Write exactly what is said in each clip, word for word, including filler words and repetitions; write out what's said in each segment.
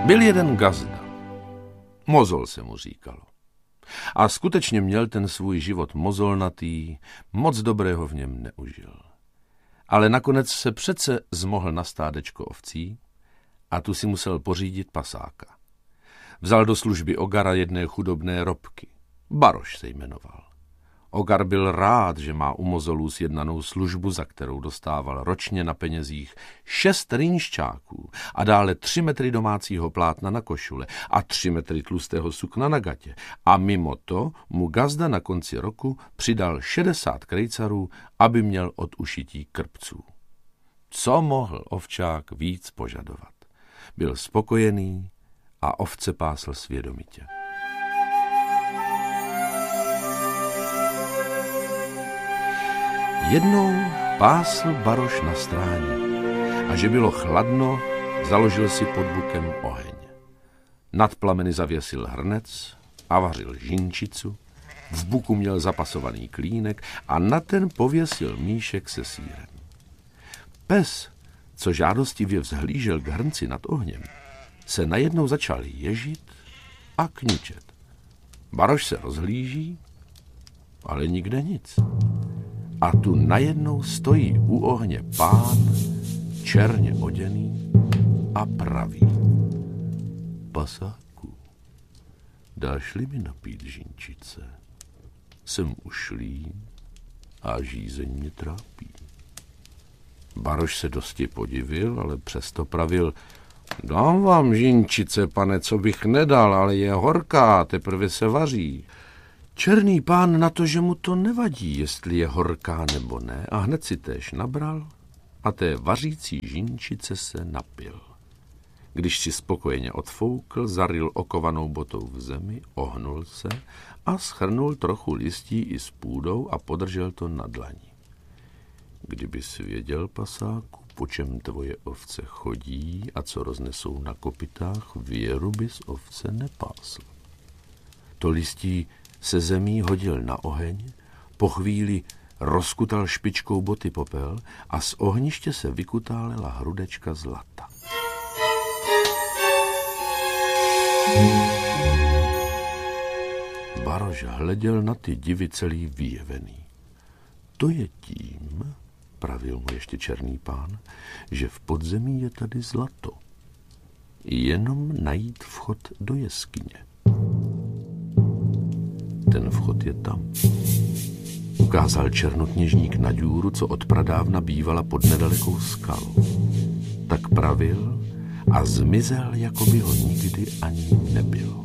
Byl jeden gazda. Mozol se mu říkalo. A skutečně měl ten svůj život mozolnatý, moc dobrého v něm neužil. Ale nakonec se přece zmohl na stádečko ovcí a tu si musel pořídit pasáka. Vzal do služby Ogara jedné chudobné robky. Baroš se jmenoval. Ogar byl rád, že má u mozolů sjednanou službu, za kterou dostával ročně na penězích šest rýnšťáků a dále tři metry domácího plátna na košule a tři metry tlustého sukna na gatě. A mimo to mu gazda na konci roku přidal šedesát krejcarů, aby měl od ušití krpců. Co mohl ovčák víc požadovat? Byl spokojený a ovce pásl svědomitě. Jednou pásl Baroš na stráni a že bylo chladno, založil si pod bukem oheň. Nad plameny zavěsil hrnec a vařil žinčicu, v buku měl zapasovaný klínek a na ten pověsil míšek se sýrem. Pes, co žádostivě vzhlížel k hrnci nad ohněm, se najednou začal ježit a kňučet. Baroš se rozhlíží, ale nikde nic. A tu najednou stojí u ohně pán, černě oděný a praví. Pasáku, dáš-li mi napít žinčice? Jsem ušlý a žízeň mě trápí. Baroš se dosti podivil, ale přesto pravil. Dám vám žinčice, pane, co bych nedal, ale je horká, teprve se vaří. Černý pán na to, že mu to nevadí, jestli je horká nebo ne, a hned si též nabral a té vařící žinčice se napil. Když si spokojeně odfoukl, zaryl okovanou botou v zemi, ohnul se a schrnul trochu listí i s půdou a podržel to na dlani. Kdyby si věděl, pasáku, po čem tvoje ovce chodí a co roznesou na kopytách, věru bys ovce nepásl. To listí se zemí hodil na oheň, po chvíli rozkutal špičkou boty popel a z ohniště se vykutálela hrudečka zlata. Baroš hleděl na ty divy celý vyjevený. To je tím, pravil mu ještě černý pán, že v podzemí je tady zlato. Jenom najít vchod do jeskyně. Ten vchod je tam. Ukázal černokněžník na díru, co od pradávna bývala pod nedalekou skalou. Tak pravil a zmizel, jako by ho nikdy ani nebylo.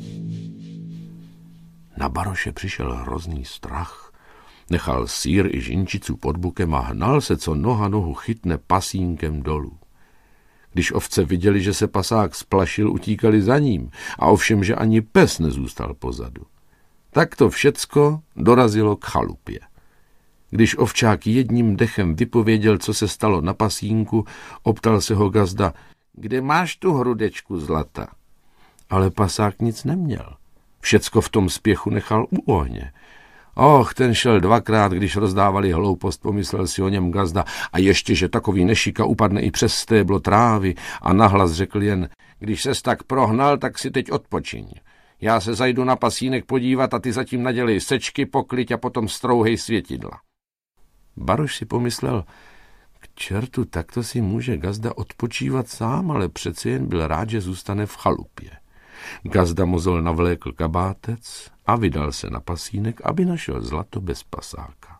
Na Baroše přišel hrozný strach. Nechal sýr i žinčicu pod bukem a hnal se, co noha nohu chytne, pasínkem dolů. Když ovce viděli, že se pasák splašil, utíkali za ním a ovšem, že ani pes nezůstal pozadu. Tak to všecko dorazilo k chalupě. Když ovčák jedním dechem vypověděl, co se stalo na pasínku, optal se ho gazda, kde máš tu hrudečku zlata? Ale pasák nic neměl. Všecko v tom spěchu nechal u ohně. Och, ten šel dvakrát, když rozdávali hloupost, pomyslel si o něm gazda, a ještě, že takový nešika upadne i přes stéblo trávy, a nahlas řekl jen, když ses tak prohnal, tak si teď odpočiň. Já se zajdu na pasínek podívat a ty zatím nadělej sečky, pokliď a potom strouhej světidla. Baroš si pomyslel, k čertu, takto si může gazda odpočívat sám, ale přece jen byl rád, že zůstane v chalupě. Gazda mozol navlékl kabátec a vydal se na pasínek, aby našel zlato bez pasáka.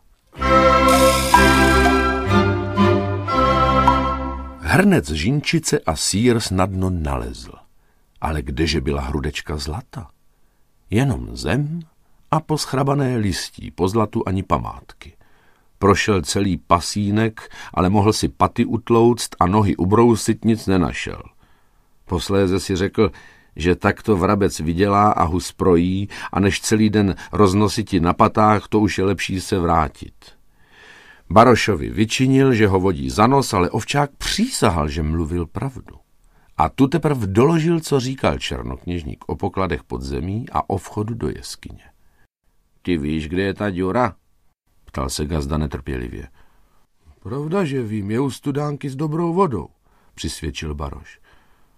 Hrnec žinčice a sýr snadno nalezl. Ale kdeže byla hrudečka zlata? Jenom zem a poschrabané listí, po zlatu ani památky. Prošel celý pasínek, ale mohl si paty utlouct a nohy ubrousit, nic nenašel. Posléze si řekl, že takto vrabec vydělá a hus projí a než celý den roznositi na patách, to už je lepší se vrátit. Barošovi vyčinil, že ho vodí za nos, ale ovčák přísahal, že mluvil pravdu. A tu teprv doložil, co říkal černokněžník o pokladech pod zemí a o vchodu do jeskyně. Ty víš, kde je ta díra? Ptal se gazda netrpělivě. Pravda, že vím, je u studánky s dobrou vodou, přisvědčil Baroš.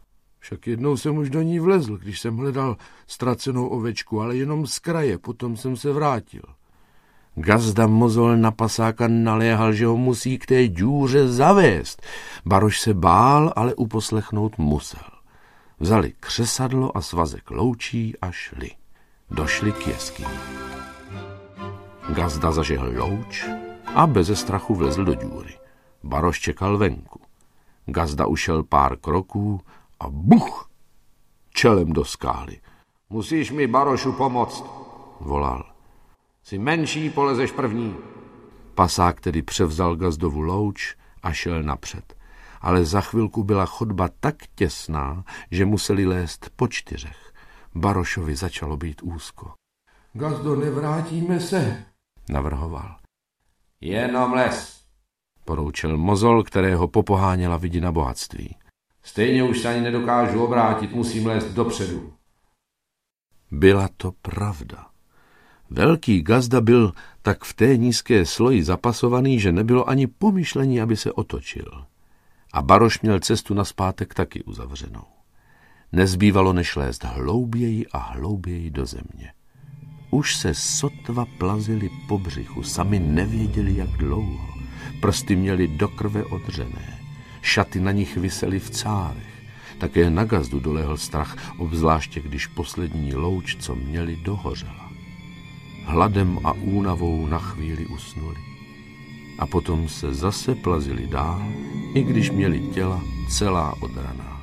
Však jednou jsem už do ní vlezl, když jsem hledal ztracenou ovečku, ale jenom z kraje, potom jsem se vrátil. Gazda Mozol na pasáka naléhal, že ho musí k té díře zavést. Baroš se bál, ale uposlechnout musel. Vzali křesadlo a svazek loučí a šli. Došli k jeskyni. Gazda zažehl louč a beze strachu vlezl do díry. Baroš čekal venku. Gazda ušel pár kroků a buch! Čelem do skály. Musíš mi, Barošu, pomoct, volal. Jsi menší, polezeš první. Pasák tedy převzal Gazdovu louč a šel napřed. Ale za chvilku byla chodba tak těsná, že museli lézt po čtyřech. Barošovi začalo být úzko. Gazdo, nevrátíme se, navrhoval. Jenom les, poroučil Mozol, kterého popoháněla vidina bohatství. Stejně už se ani nedokážu obrátit, musím lézt dopředu. Byla to pravda. Velký Gazda byl tak v té nízké sloji zapasovaný, že nebylo ani pomyšlení, aby se otočil. A Baroš měl cestu nazpátek taky uzavřenou. Nezbývalo než lézt hlouběji a hlouběji do země. Už se sotva plazili po břichu, sami nevěděli, jak dlouho. Prsty měli do krve odřené, šaty na nich visely v cárech. Také na Gazdu dolehl strach, obzvláště když poslední louč, co měli, dohořela. Hladem a únavou na chvíli usnuli. A potom se zase plazili dál, i když měli těla celá odraná.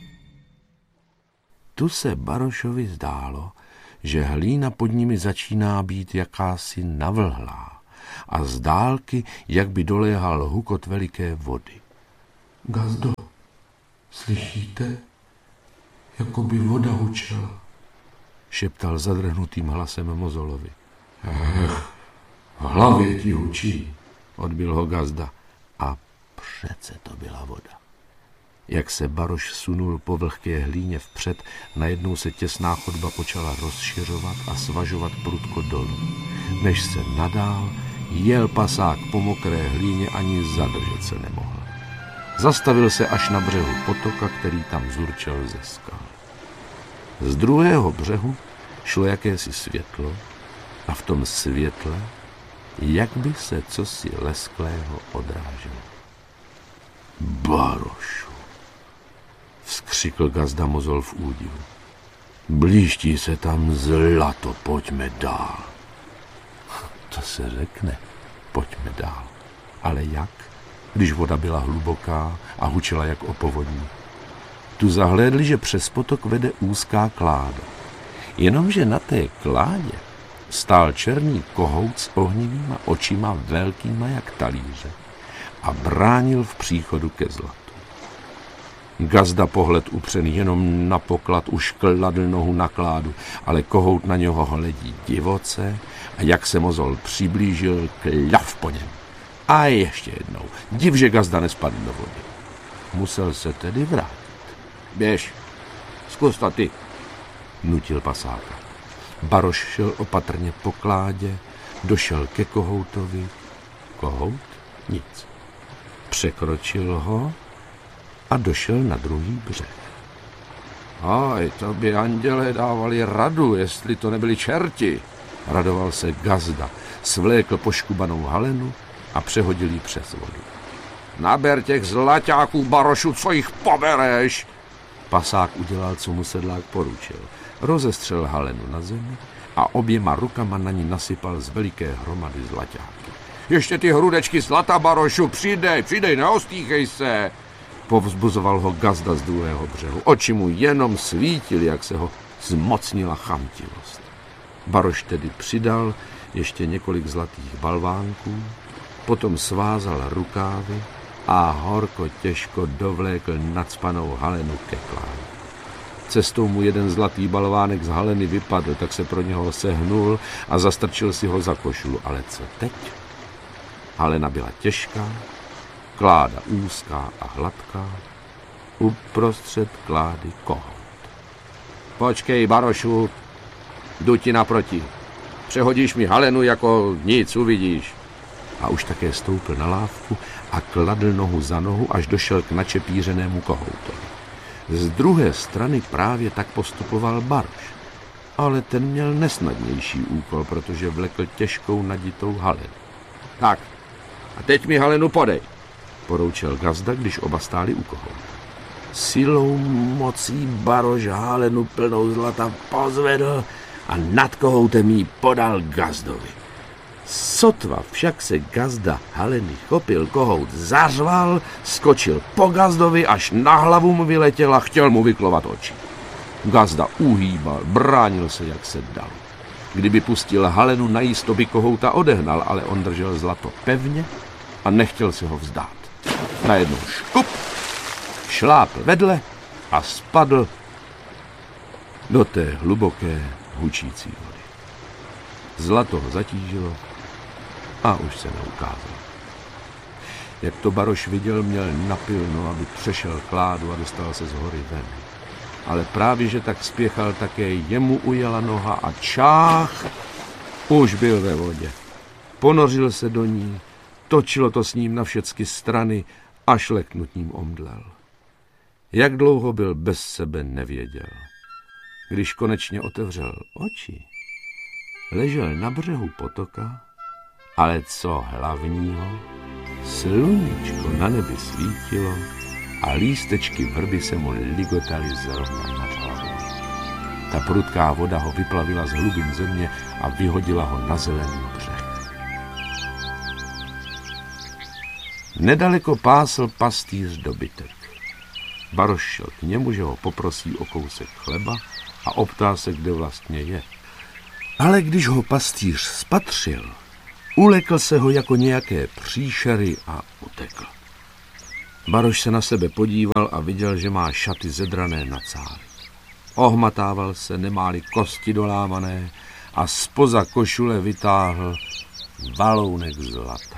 Tu se Barošovi zdálo, že hlína pod nimi začíná být jakási navlhlá a z dálky, jak by doléhal hukot veliké vody. Gazdo, slyšíte? Jako by voda hučela, šeptal zadrhnutým hlasem Mozolovi. Ech, v hlavě ti hučí, odbil ho Gazda. A přece to byla voda. Jak se Baroš sunul po vlhké hlíně vpřed, najednou se těsná chodba počala rozšiřovat a svažovat prudko dolů. Než se nadál, jel pasák po mokré hlíně, ani zadržet se nemohl. Zastavil se až na břehu potoka, který tam zurčel ze skal. Z druhého břehu šlo jakési světlo a v tom světle, jak by se cosi lesklého odráželo. Barošu, vzkřikl Gazda Mozol v údivu. Blížtí se tam zlato, pojďme dál. To se řekne, pojďme dál. Ale jak, když voda byla hluboká a hučela jak o povodní? Tu zahlédli, že přes potok vede úzká kláda. Jenomže na té kládě stál černý kohout s ohnivýma očima velkýma jak talíře a bránil v příchodu ke zlatu. Gazda pohled upřený jenom na poklad už kladl nohu na kládu, ale kohout na něho hledí divoce a jak se Mozol přiblížil, kľav po něm. A ještě jednou, div, že Gazda nespadl do vody. Musel se tedy vrátit. Běž, zkus to ty, nutil pasáka. Baroš šel opatrně po kládě, došel ke kohoutovi. Kohout? Nic. Překročil ho a došel na druhý břeh. Aj, to by andělé dávali radu, jestli to nebyli čerti, radoval se Gazda, svlékl poškubanou halenu a přehodil ji přes vodu. Naber těch zlaťáků, Barošu, co jich pobereš? Pasák udělal, co mu sedlák poručil. Rozestřel halenu na zemi a oběma rukama na ní nasypal z veliké hromady zlaťáky. Ještě ty hrudečky zlata, Barošu, přidej, přidej, neostýchej se. Povzbuzoval ho Gazda z druhého břehu. Oči mu jenom svítily, jak se ho zmocnila chamtivost. Baroš tedy přidal ještě několik zlatých balvánků, potom svázal rukávy a horko těžko dovlékl nacpanou halenu ke kládě. Cestou mu jeden zlatý balvánek z haleny vypadl, tak se pro něho sehnul a zastrčil si ho za košulu. Ale co teď? Halena byla těžká, kláda úzká a hladká, uprostřed klády kohout. Počkej, Barošu, jdu ti naproti. Přehodíš mi halenu jako nic, uvidíš. A už také stoupil na lávku a kladl nohu za nohu, až došel k načepířenému kohoutovi. Z druhé strany právě tak postupoval Baroš, ale ten měl nesnadnější úkol, protože vlekl těžkou naditou halenu. Tak, a teď mi halenu podej, poroučel gazda, když oba stáli u kohouta. Silou mocí Baroš halenu plnou zlata pozvedl a nad kohoutem jí podal gazdovi. Sotva však se gazda haleny chopil, kohout zařval, skočil po gazdovi, až na hlavu mu vyletěl a chtěl mu vyklovat oči. Gazda uhýbal, bránil se, jak se dal. Kdyby pustil halenu, najisto by kohouta odehnal, ale on držel zlato pevně a nechtěl se ho vzdát. Najednou škup, šlápl vedle a spadl do té hluboké, hučící vody. Zlato ho zatížilo a už se neukázal. Jak to Baroš viděl, měl napilno, aby přešel kládu a dostal se z hory ven. Ale právě, že tak spěchal, také jemu ujela noha a čách už byl ve vodě. Ponořil se do ní, točilo to s ním na všechny strany, až leknutím omdlel. Jak dlouho byl bez sebe, nevěděl. Když konečně otevřel oči, ležel na břehu potoka, ale co hlavního, sluníčko na nebi svítilo a lístečky vrby se mu ligotaly zrovna nad hlavou. Ta prudká voda ho vyplavila z hlubin země a vyhodila ho na zelený břeh. Nedaleko pásl pastýř dobytek. Baroš šel k němu, že ho poprosí o kousek chleba a optá se, kde vlastně je. Ale když ho pastýř spatřil, ulekl se ho jako nějaké příšery a utekl. Baroš se na sebe podíval a viděl, že má šaty zedrané na cáry. Ohmatával se, nemá-li kosti dolámané a zpoza košule vytáhl valounek zlata.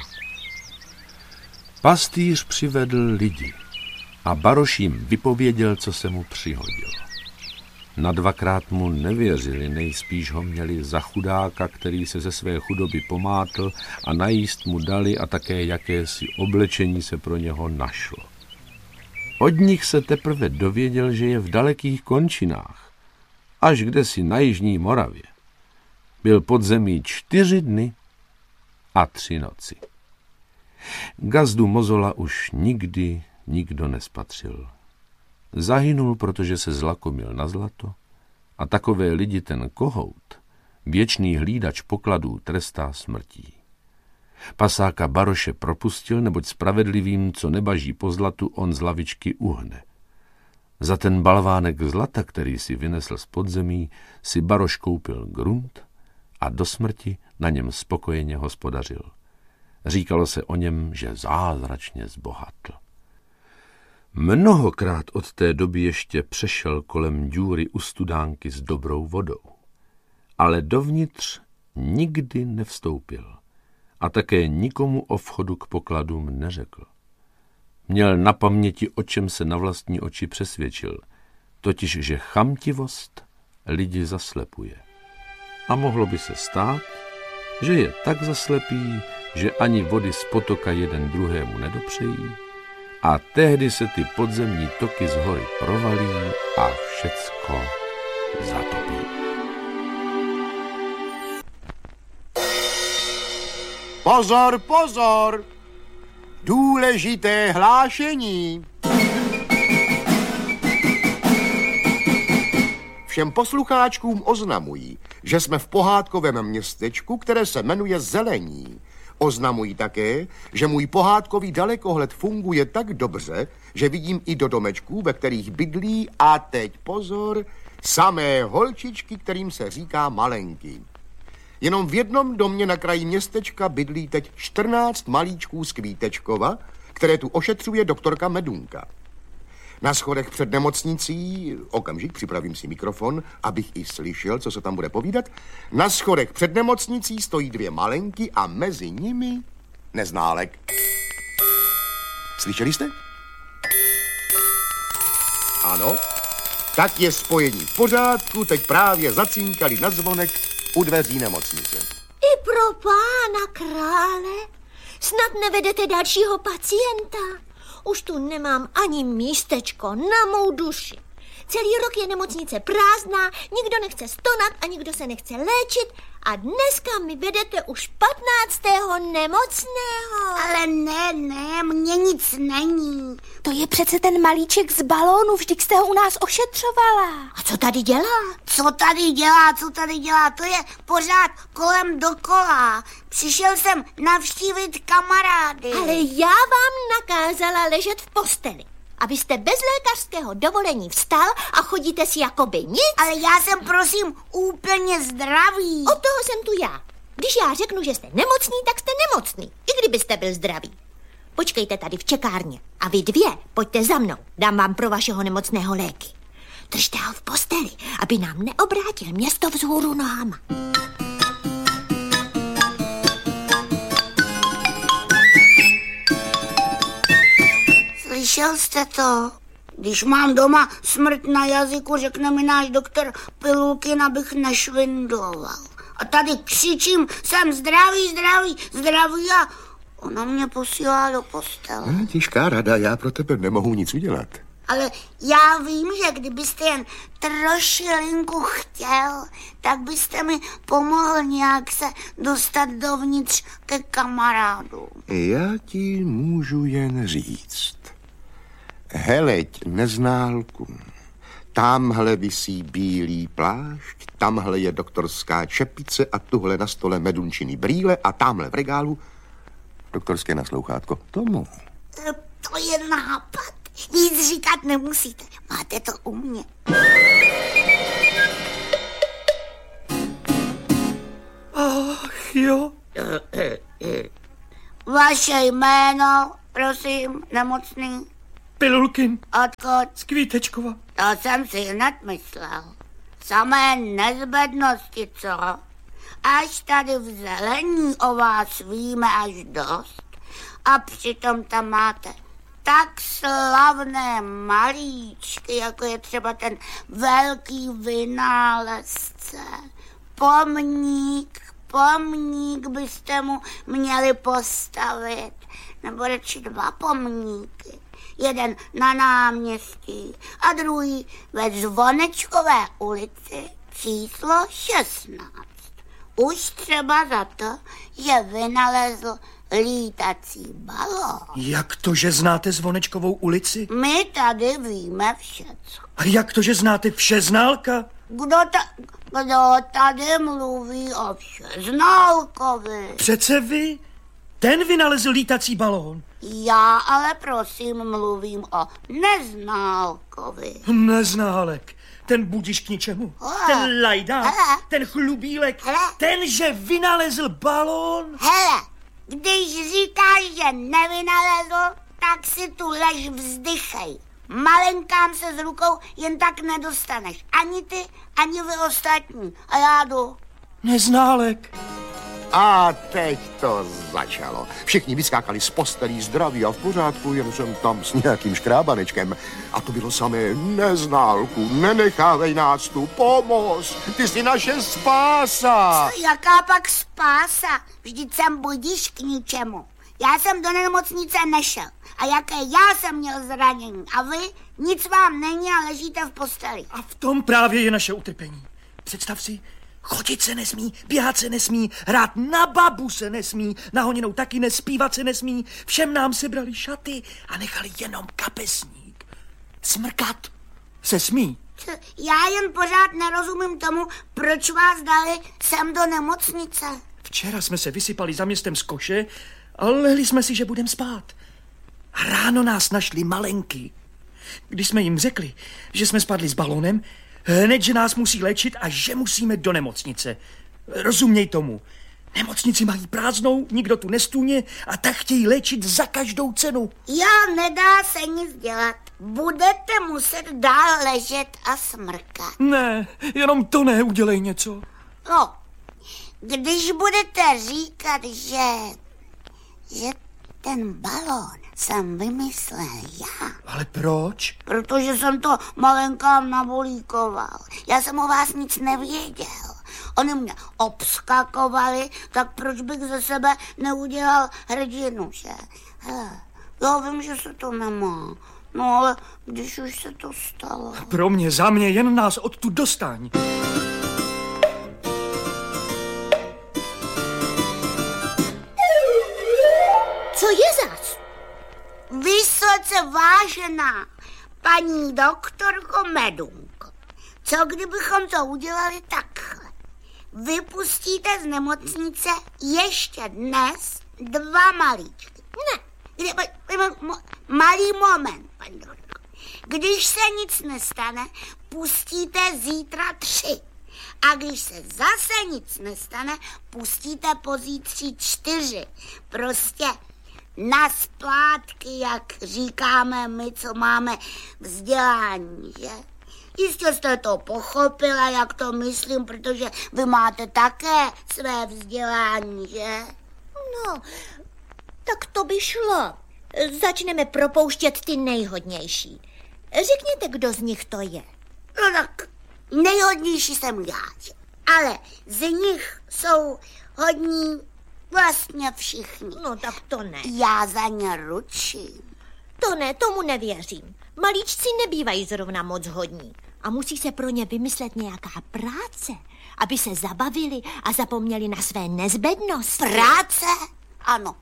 Pastýř přivedl lidi a Baroš jim vypověděl, co se mu přihodilo. Na dvakrát mu nevěřili, nejspíš ho měli za chudáka, který se ze své chudoby pomátl a najíst mu dali a také jakési oblečení se pro něho našlo. Od nich se teprve dověděl, že je v dalekých končinách, až kdesi na jižní Moravě. Byl pod zemí čtyři dny a tři noci. Gazdu Mozola už nikdy nikdo nespatřil. Zahynul, protože se zlakomil na zlato a takové lidi ten kohout, věčný hlídač pokladů, trestá smrtí. Pasáka Baroše propustil, neboť spravedlivým, co nebaží po zlatu, on z lavičky uhne. Za ten balvánek zlata, který si vynesl z podzemí, si Baroš koupil grunt a do smrti na něm spokojeně hospodařil. Říkalo se o něm, že zázračně zbohatl. Mnohokrát od té doby ještě přešel kolem díry u studánky s dobrou vodou, ale dovnitř nikdy nevstoupil a také nikomu o vchodu k pokladům neřekl. Měl na paměti, o čem se na vlastní oči přesvědčil, totiž, že chamtivost lidi zaslepuje. A mohlo by se stát, že je tak zaslepí, že ani vody z potoka jeden druhému nedopřejí, a tehdy se ty podzemní toky z hory provalí a všecko zatopí. Pozor, pozor! Důležité hlášení! Všem poslucháčkům oznamují, že jsme v pohádkovém městečku, které se jmenuje Zelení. Oznamují také, že můj pohádkový dalekohled funguje tak dobře, že vidím i do domečků, ve kterých bydlí, a teď pozor, samé holčičky, kterým se říká malenky. Jenom v jednom domě na kraji městečka bydlí teď čtrnáct malíčků z Kvítečkova, které tu ošetřuje doktorka Medunka. Na schodech před nemocnicí, okamžik, připravím si mikrofon, abych i slyšel, co se tam bude povídat, na schodech před nemocnicí stojí dvě malenky a mezi nimi neználek. Slyšeli jste? Ano, tak je spojení v pořádku, teď právě zacínkali na zvonek u dveří nemocnice. I pro pána krále, snad nevedete dalšího pacienta? Už tu nemám ani místečko na mou duši. Celý rok je nemocnice prázdná, nikdo nechce stonat a nikdo se nechce léčit a dneska mi vedete už patnáctého nemocného. Ale ne, ne, mně nic není. To je přece ten malíček z balónu, vždyť jste ho u nás ošetřovala. A co tady dělá? Co tady dělá, co tady dělá, to je pořád kolem dokola. Přišel jsem navštívit kamarády. Ale já vám nakázala ležet v posteli, abyste bez lékařského dovolení vstal a chodíte si jakoby nic. Ale já jsem prosím úplně zdravý. Od toho jsem tu já. Když já řeknu, že jste nemocný, tak jste nemocný, i kdybyste byl zdravý. Počkejte tady v čekárně a vy dvě pojďte za mnou, dám vám pro vašeho nemocného léky. Držte ho v posteli, aby nám neobrátil město vzhůru nohama. Slyšel jste to? Když mám doma smrt na jazyku, řekne mi náš doktor Pilulkin, abych nešvindloval. A tady křičím, jsem zdravý, zdravý, zdravý a ona mě posílá do postele. No, těžká rada, já pro tebe nemohu nic udělat. Ale já vím, že kdybyste jen trošilinku chtěl, tak byste mi pomohl nějak se dostat dovnitř ke kamarádům. Já ti můžu jen říct. Heleď neználku. Tamhle visí bílý plášť, tamhle je doktorská čepice a tuhle na stole medunčiny brýle a tamhle v regálu doktorské naslouchátko. Tomu. To je nápad. Nic říkat nemusíte. Máte to u mě. Ach jo. Vaše jméno, prosím, nemocný. Pilulkin. Odkud? Z Kvítečkova. To jsem si hned myslel. Samé nezbednosti, co? Až tady v zelení o vás víme až dost. A přitom tam máte tak slavné malíčky, jako je třeba ten velký vynálezce. Pomník, pomník byste mu měli postavit. Nebo radši dva pomníky. Jeden na náměstí a druhý ve Zvonečkové ulici číslo šestnáct. Už třeba za to, že vynalezl lítací balón. Jak to, že znáte Zvonečkovou ulici? My tady víme všecko. A jak to, že znáte Všeználka? Kdo, ta, kdo tady mluví o Všeználkovi? Přece vy? Ten vynalezl lítací balón. Já ale prosím mluvím o Neználkovi. Neználek. Ten budiš k ničemu. Hele. Ten lajdák. Hele. Ten chlubílek. Hele. Ten, že vynalezl balón. Hele, když říkáš, že nevynalezl, tak si tu lež vzdychej. Malenkám se s rukou jen tak nedostaneš. Ani ty, ani vy ostatní. A já jdu. Neználek. A teď to začalo. Všichni vyskákali z postelí zdraví a v pořádku, jen jsem tam s nějakým škrábanečkem. A to bylo samé Neználku, nenechávej nás tu, pomoz, ty jsi naše spása. Jaká pak spása? Vždyť jsem budiš k ničemu. Já jsem do nemocnice nešel. A jaké já jsem měl zranění. A vy? Nic vám není a ležíte v posteli. A v tom právě je naše utrpení. Představ si, chodit se nesmí, běhat se nesmí, hrát na babu se nesmí, na honinou taky nespívat se nesmí, všem nám sebrali šaty a nechali jenom kapesník. Smrkat se smí. Já jen pořád nerozumím tomu, proč vás dali sem do nemocnice. Včera jsme se vysypali za městem z koše a lehli jsme si, že budem spát. A ráno nás našli malenky. Když jsme jim řekli, že jsme spadli s balónem, hned, že nás musí léčit a že musíme do nemocnice. Rozuměj tomu. Nemocnici mají prázdnou, nikdo tu nestůně a tak chtějí léčit za každou cenu. Jo, nedá se nic dělat. Budete muset dál ležet a smrkat. Ne, jenom to ne, udělej něco. No, když budete říkat, že, že ten balón jsem vymyslel já. Ale proč? Protože jsem to malenkám navolíkoval. Já jsem o vás nic nevěděl. Oni mě obskakovali, tak proč bych ze sebe neudělal hrdinu, že? Hele, já vím, že se to nemá. No ale když už se to stalo. Pro mě, za mě, jen nás odtud dostaň. Co je zas? Vysoce vážená paní doktorko Medunko, co kdybychom to udělali takhle? Vypustíte z nemocnice ještě dnes dva malíčky. Ne. Kde, mo, malý moment, paní doktorko. Když se nic nestane, pustíte zítra tři. A když se zase nic nestane, pustíte pozítří čtyři. Prostě na splátky, jak říkáme my, co máme vzdělání, že? Jistě jste to pochopila, jak to myslím, protože vy máte také své vzdělání, že? No, tak to by šlo. Začneme propouštět ty nejhodnější. Řekněte, kdo z nich to je. No tak, nejhodnější jsem já, že? Ale z nich jsou hodní vlastně všichni. No tak to ne. Já za ně ručím. To ne, tomu nevěřím. Malíčci nebývají zrovna moc hodní. A musí se pro ně vymyslet nějaká práce, aby se zabavili a zapomněli na své nezbednosti. Práce? Ano,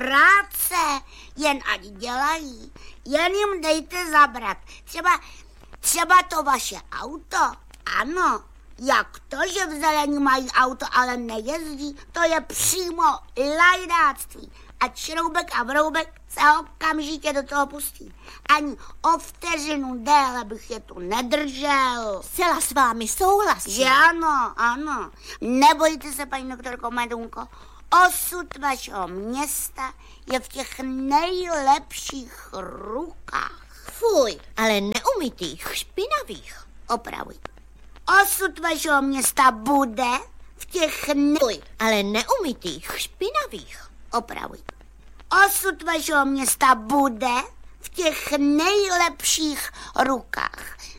práce. Jen ať dělají. Jen jim dejte zabrat. Třeba, třeba to vaše auto. Ano, jak to, že v Zelení mají auto, ale nejezdí, to je přímo lajdáctví. A šroubek a vroubek se okamžitě do toho pustí. Ani o vteřinu déle bych je tu nedržel. Zcela s vámi souhlasím. Že ano, ano. Nebojte se, paní doktorko Medunko. Osud vašeho města je v těch nejlepších rukách. Fuj, ale neumytých, špinavých. Opravuj. Osud vašeho města bude v těch ne... Fuj, ale neumytých, špinavých. Opravuj. Osud vašeho města bude v těch nejlepších rukách.